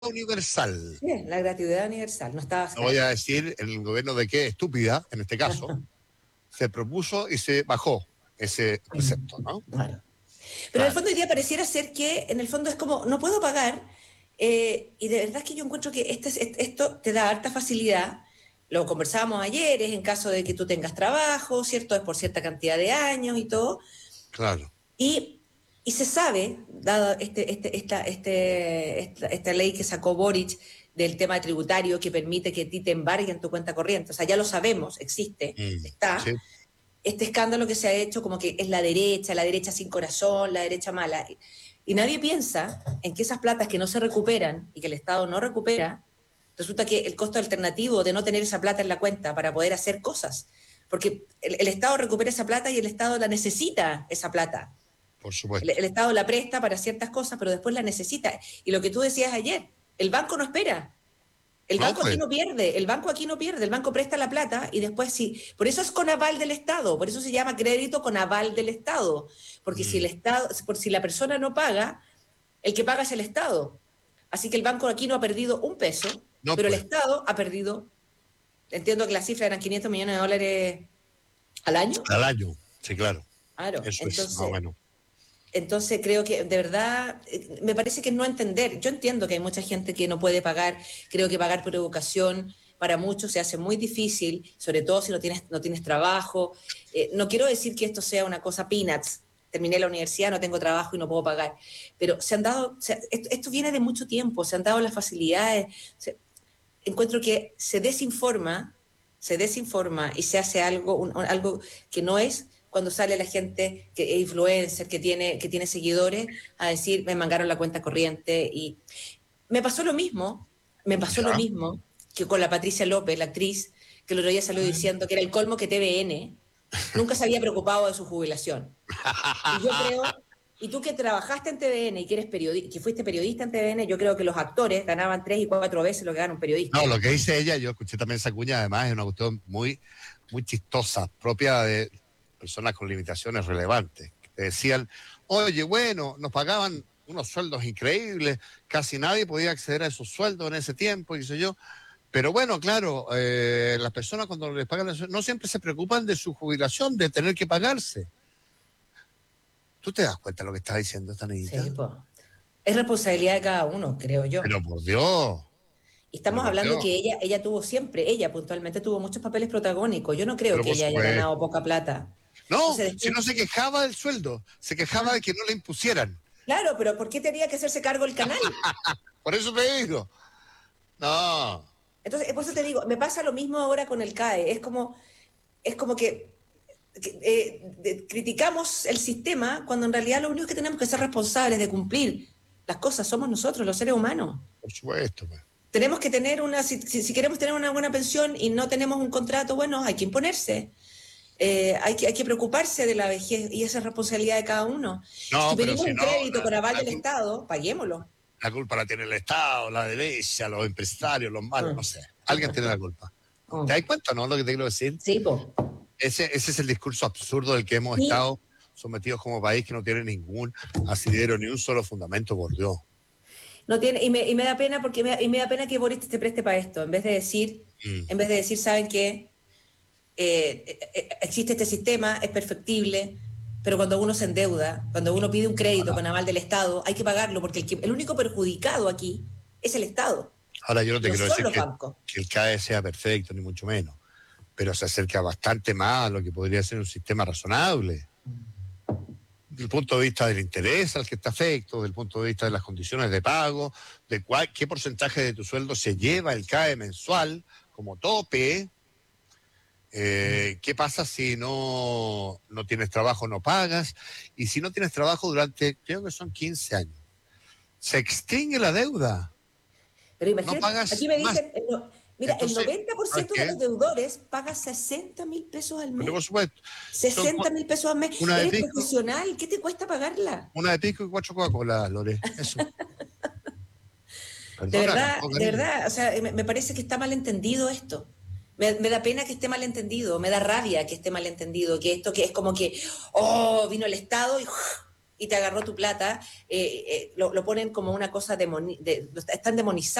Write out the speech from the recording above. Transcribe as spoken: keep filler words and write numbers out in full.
universal. Sí, la gratuidad universal, no estaba... No voy a decir el gobierno de qué estúpida, en este caso, se propuso y se bajó ese precepto, ¿no? Claro. Pero en el Claro. fondo hoy día pareciera ser que, en el fondo es como, no puedo pagar, eh, y de verdad es que yo encuentro que este, este- esto te da harta facilidad, lo conversábamos ayer, es en caso de que tú tengas trabajo, ¿cierto? Es por cierta cantidad de años y todo, Claro. y, y se sabe, dado este, este, esta, este, esta, esta ley que sacó Boric del tema tributario que permite que a ti te embarguen tu cuenta corriente, o sea, ya lo sabemos, existe, Mm, está, sí. este escándalo que se ha hecho como que es la derecha, la derecha sin corazón, la derecha mala. Y nadie piensa en que esas platas que no se recuperan y que el Estado no recupera, resulta que el costo alternativo de no tener esa plata en la cuenta para poder hacer cosas, porque el, el Estado recupera esa plata y el Estado la necesita, esa plata. Por El, supuesto. el Estado la presta para ciertas cosas, pero después la necesita. Y lo que tú decías ayer, el banco no espera. El No, banco aquí pues. no pierde, el banco aquí no pierde, el banco presta la plata y después sí. Por eso es con aval del Estado, por eso se llama crédito con aval del Estado. Porque si el Mm, Estado, por si la persona no paga, el que paga es el Estado. Así que el banco aquí no ha perdido un peso, no, pero el pues. Estado ha perdido, entiendo que la cifra eran quinientos millones de dólares al año. Al año. Sí, claro. Claro, Eso es más o entonces, menos. entonces creo que de verdad eh, me parece que es no entender. Yo entiendo que hay mucha gente que no puede pagar, creo que pagar por educación para muchos se hace muy difícil, sobre todo si no tienes, no tienes trabajo. Eh, no quiero decir que esto sea una cosa peanuts. Terminé la universidad, no tengo trabajo y no puedo pagar. Pero se han dado, se, esto, esto, viene de mucho tiempo, se han dado las facilidades. Se, encuentro que se desinforma, se desinforma y se hace algo, un, algo que no es cuando sale la gente que es influencer, que tiene, que tiene seguidores, a decir, me mangaron la cuenta corriente. Y me pasó lo mismo, me pasó lo Ya. mismo que con la Patricia López, la actriz, que el otro día salió diciendo que era el colmo que T V N nunca se había preocupado de su jubilación. Y yo creo, y tú que trabajaste en T V N y que, eres periodi que fuiste periodista en T V N, yo creo que los actores ganaban tres y cuatro veces lo que gana un periodista. No, lo que dice ella, yo escuché también esa cuña, además es una cuestión muy, muy chistosa, propia de personas con limitaciones relevantes. Que decían, oye, bueno, nos pagaban unos sueldos increíbles, casi nadie podía acceder a esos sueldos en ese tiempo, y sé yo. Pero bueno, claro, eh, las personas cuando les pagan eso, no siempre se preocupan de su jubilación, de tener que pagarse. ¿Tú te das cuenta de lo que está diciendo esta niñita? Sí, pues. Es responsabilidad de cada uno, creo yo. Pero por Dios, Y pero estamos por hablando Dios, que ella, ella tuvo siempre, ella puntualmente tuvo muchos papeles protagónicos. Yo no creo pero que por ella haya supuesto. ganado poca plata. No, Entonces si después, no se quejaba del sueldo, se quejaba ah, de que no le impusieran. claro, pero ¿por qué tenía que hacerse cargo el canal? Por eso te digo. No. Entonces, por eso te digo, me pasa lo mismo ahora con el CAE. Es como, es como que, que eh, de, criticamos el sistema cuando en realidad lo único que tenemos que ser responsables de cumplir las cosas somos nosotros, los seres humanos. Por supuesto. Pues. Tenemos que tener una, si, si queremos tener una buena pensión y no tenemos un contrato, bueno, hay que imponerse. Eh, hay, que, hay que preocuparse de la vejez y esa es responsabilidad de cada uno. Si No, pero pedimos si un no, crédito la, con aval la, del Estado, paguémoslo. la culpa la tiene el Estado, la derecha, los empresarios, los malos, no Mm. sé. Alguien tiene la culpa. ¿Te Mm. das cuenta, no? Lo que te quiero decir. Sí, po. Ese, ese es el discurso absurdo del que hemos Y estado sometidos como país, que no tiene ningún asidero ni un solo fundamento, por Dios. no tiene, y me, y me da pena porque me, y me da pena que Boris te preste para esto, en vez de decir, Mm. en vez de decir, ¿saben qué? Eh, eh, existe este sistema, es perfectible, pero cuando uno se endeuda, cuando uno pide un crédito Ahora, con aval del Estado, hay que pagarlo porque el, que, el único perjudicado aquí es el Estado, ahora yo no te no quiero son decir los que, bancos. que el C A E sea perfecto, ni mucho menos, pero se acerca bastante más a lo que podría ser un sistema razonable. Desde el punto de vista del interés al que está afecto, desde el punto de vista de las condiciones de pago, de cuál, qué porcentaje de tu sueldo se lleva el C A E mensual como tope, eh, qué pasa si no, no tienes trabajo, no pagas, y si no tienes trabajo durante, creo que son quince años, se extingue la deuda, Pero no imagínate, aquí pagas me más. dicen, el no, mira, el Entonces, noventa por ¿sabes ciento de qué? los deudores paga sesenta mil pesos al Pero mes. por supuesto, son sesenta mil pesos al mes. una de Eres pisco, profesional, ¿qué te cuesta pagarla? una de pisco y cuatro Coca-Cola, Lore, eso. De Perdona, con verdad, todo de cariño. verdad, o sea, me, me parece que está mal entendido esto. Me, me, da pena que esté mal entendido, me da rabia que esté mal entendido, que esto que es como que, oh, vino el Estado y, y te agarró tu plata, eh, eh, lo, lo ponen como una cosa demoni de, están demonizando